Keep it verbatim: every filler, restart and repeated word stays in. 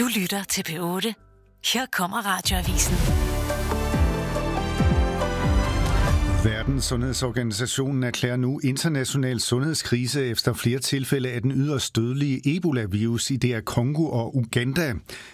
Du lytter til P otte. Her kommer Radioavisen. Verdenssundhedsorganisationen erklærer nu international sundhedskrise efter flere tilfælde af den yderst dødelige Ebola-virus i D R Congo og Uganda.